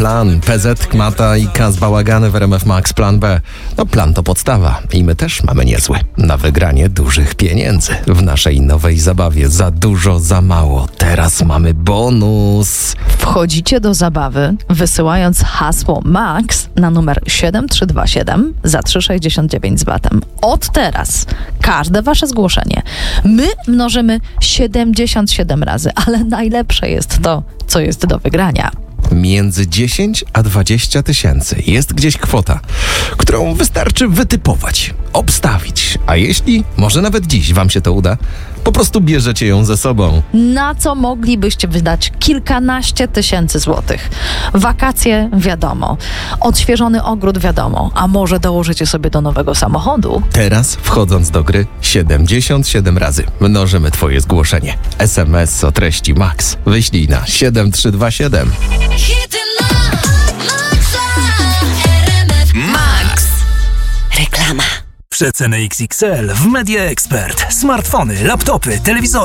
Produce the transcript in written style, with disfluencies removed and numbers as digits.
Plan, PZ, Kmata i Kaz Bałagany w RMF Max Plan B. No plan to podstawa i my też mamy niezły. Na wygranie dużych pieniędzy. W naszej nowej zabawie za dużo, za mało. Teraz mamy bonus. Wchodzicie do zabawy, wysyłając hasło MAX na numer 7327 za 3,69 z VAT-em. Od teraz każde wasze zgłoszenie my mnożymy 77 razy, ale najlepsze jest to, co jest do wygrania. Między 10 a 20 tysięcy jest gdzieś kwota, którą wystarczy wytypować, obstawić. A jeśli, może nawet dziś wam się to uda, po prostu bierzecie ją ze sobą. Na co moglibyście wydać kilkanaście tysięcy złotych? Wakacje, wiadomo. Odświeżony ogród, wiadomo. A może dołożycie sobie do nowego samochodu? Teraz, wchodząc do gry, 77 razy mnożymy twoje zgłoszenie. SMS o treści MAX wyślij na 7327. Max. Reklama. Przeceny XXL w Media Expert. Smartfony, laptopy, telewizory.